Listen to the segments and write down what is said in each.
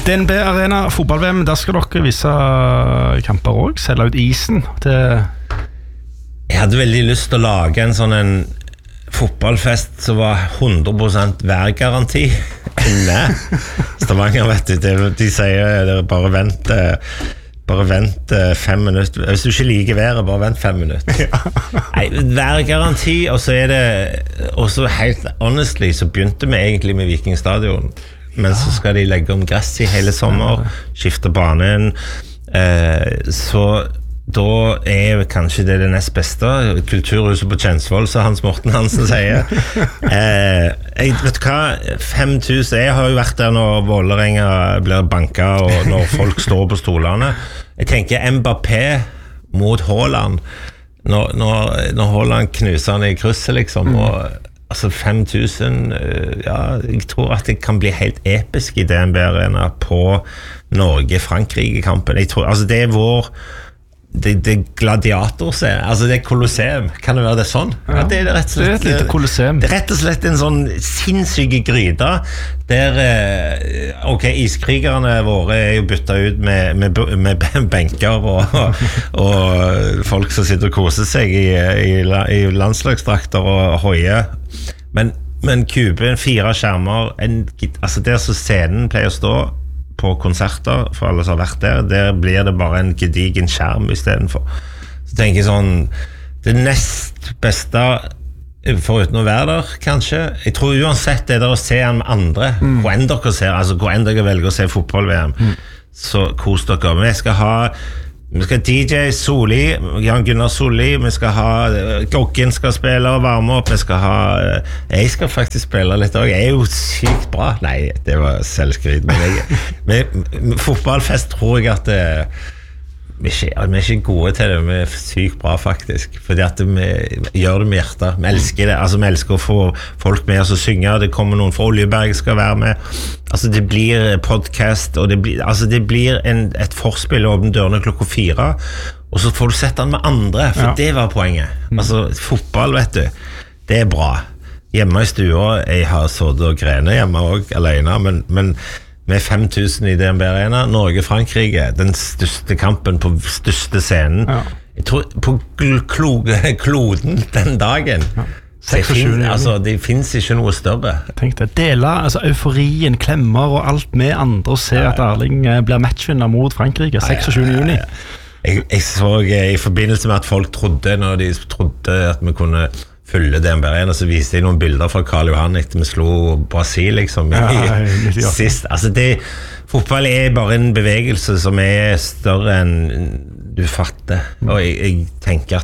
DNB Arena fotball-VM, der skal dere vise kamper også, selge ut isen til... Jeg hadde veldig lyst til å lage en sånn en fotballfest som var 100% værgaranti inne. Stavanger, vet du, de sier bare vent 5 minutter. Hvis du ikke liker været, bare vent 5 minutter. Nei, værgaranti, og så det også helt honestly, så begynte vi egentlig med Vikingstadion, men så skal de legge om gress i hele sommer, skifte banen, så da kanskje det nest beste kulturhuset på Kjensvoll, så Hans Morten Hansen sier vet du hva, 5000 jeg har jo vært der når Vålerenga blir banket og når folk står på stolene. Jeg tenker Mbappé mot Haaland når Haaland knuser han i krysset liksom, og altså 5000 ja, jeg tror at det kan bli helt episk i DNB Arena på Norge-Frankrike-kampen. Jeg tror, altså det vår det gladiator ser, altså det Colosseum, kan det være det sånn? Ja, det rett og slett et lite Colosseum. Det rett og slett en sånn sinnssyke gryte der, ok, iskrigerne våre jo byttet ut med benker og folk som sitter og koser seg i landslagsdrakter og høye, men kuben, 4 skjermer, altså der så scenen pleier å stå på konserter, for alle som har vært der blir det bare en gedigen skjerm i stedet for. Så tenker jeg sånn, det nest beste foruten å være der, kanskje. Jeg tror uansett det der å se han med andre, hvor enn dere ser, altså hvor enn dere velger å se fotball-VM, så kos dere. Vi skal DJ Soli, Jan Gunnar Soli, vi skal ha Goggen skal spille og varme opp, jeg skal faktisk spille litt også, jeg jo sykt bra, nei, det var selvskryt, men fotballfest tror jeg at vi ikke gode til det, vi sykt bra faktisk, fordi at vi gjør det med hjertet, vi elsker det, altså vi elsker å få folk med oss å synge, det kommer noen fra Oljeberg skal være med, altså det blir podcast, og det blir et forspill åpne dørene klokka 4, og så får du sett den med andre, for det var poenget, altså fotball vet du, det bra, hjemme i stua, jeg har sittet og grenet hjemme også, alene, men med 5000 i DNB Arena, Norge-Frankrike, den største kampen på største scenen. Jeg tror på kloden den dagen. Det finnes ikke noe større. Tenk det, dele euforien, klemmer og alt med andre, og se at Erling blir matchvinner mot Frankrike 26. juni. Jeg så i forbindelse med at folk trodde, når de trodde at vi kunne følge DNB Arena, så viste jeg noen bilder fra Karl Johan etter vi slo Brasil liksom sist. Altså fotball bare en bevegelse som større enn du fatter, og jeg tenker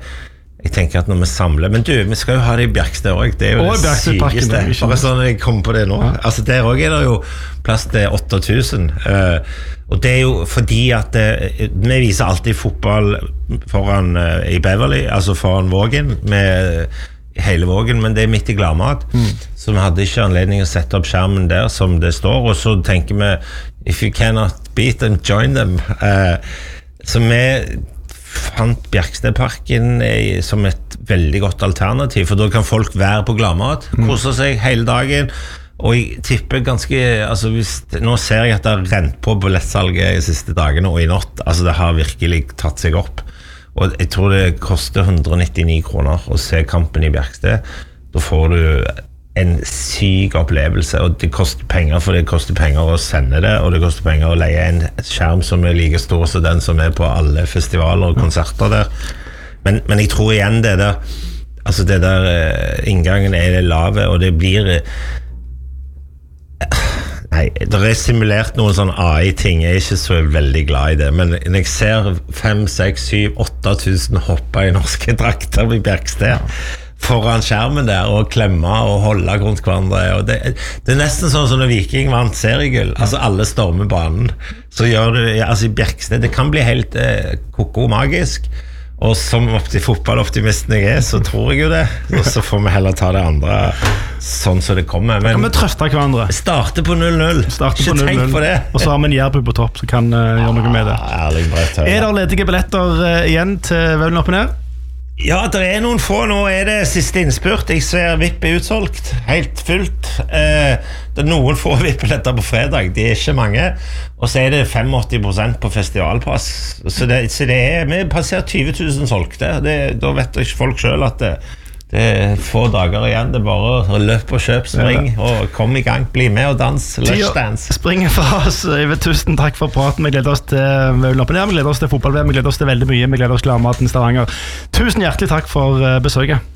at når vi samler, men du, vi skal jo ha det i Bjerkstad også, det jo det sykeste, bare sånn jeg kommer på det nå, altså der også det jo plass til 8000, og det jo fordi at vi viser alltid fotball foran i Beverly, altså foran Vågen, med hele Vågen, men det midt i Gladmat, så vi hadde ikke anledning å sette opp skjermen der som det står, og så tenker vi, if you cannot beat them, join them, så vi fant Bjerkstedparken som et veldig godt alternativ, for da kan folk være på Gladmat, kose seg hele dagen, og jeg tipper ganske, altså nå ser jeg at det har rent på billettsalget i siste dagene og i natt, altså det har virkelig tatt seg opp, og jeg tror det koster 199 kroner å se kampen i Bjerksted, da får du en syk opplevelse, og det koster penger, for det koster penger å sende det, og det koster penger å leie en skjerm som like stor som den som på alle festivaler og konserter der, men jeg tror igjen det der, altså det der inngangen det lave, og det blir nei, det simulert noen sånn AI-ting, jeg ikke så veldig glad i det, men når jeg ser 5, 6, 7, 8000 hoppe i norske drakter i Bjerksted, foran skjermen der, og klemme og holde rundt hverandre, og det nesten sånn som når Viking vant seriegull, altså alle stormer banen, så gjør det, altså i Bjerksted, det kan bli helt koko magisk, og som fotballoptimisten jeg så tror jeg jo det, og så får vi heller ta det andre sånn som det kommer. Men kan vi trøste hverandre? Starte på 0-0. Ikke tenk på det. Og så har vi en Jærbu på topp som kan gjøre noe med det. Ærlig brett. Det ledige billetter igjen til Vaulen opp og ned? Ja, det noen få. Nå det siste innspurt. Jeg ser VIP utsolgt, helt fullt. det noen få VIP-billetter på fredag, de ikke mange, og så det 85% på festivalpass, så det vi passerer 20 000 solgte, da vet ikke folk selv at det få dager igjen, det bare løp og kjøp, spring, og kom i gang, bli med og dans, lunsjdance. Springer fra oss, tusen takk for praten, vi gleder oss til vi gleder oss til fotball-VM, vi gleder oss til veldig mye, vi gleder oss til Armaten Stavanger. Tusen hjertelig takk for besøket.